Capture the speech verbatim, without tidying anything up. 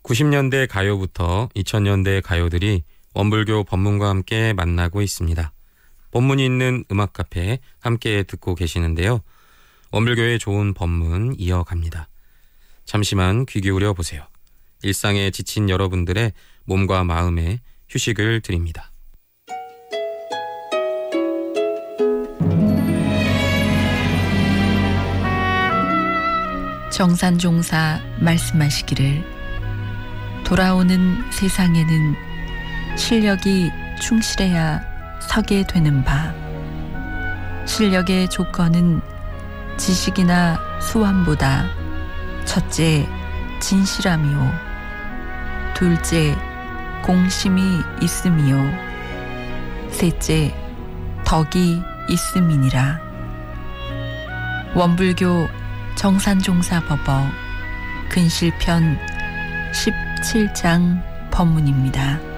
구십 년대 가요부터 이천 년대 가요들이 원불교 법문과 함께 만나고 있습니다. 법문이 있는 음악 카페 함께 듣고 계시는데요. 원불교의 좋은 법문 이어갑니다. 잠시만 귀 기울여 보세요. 일상에 지친 여러분들의 몸과 마음에 휴식을 드립니다. 정산종사 말씀하시기를 돌아오는 세상에는 실력이 충실해야 서게 되는 바, 실력의 조건은 지식이나 수완보다 첫째 진실함이요, 둘째 공심이 있음이요, 셋째 덕이 있음이니라. 원불교 정산종사법어 근실편 십칠 장 법문입니다.